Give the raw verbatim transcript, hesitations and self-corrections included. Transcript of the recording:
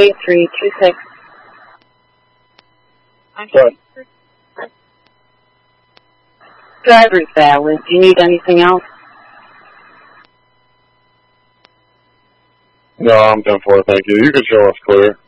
eight three two six. I'm Sorry. Driver's valid. Do you need anything else? No, I'm done for it, thank you. You can show us clear.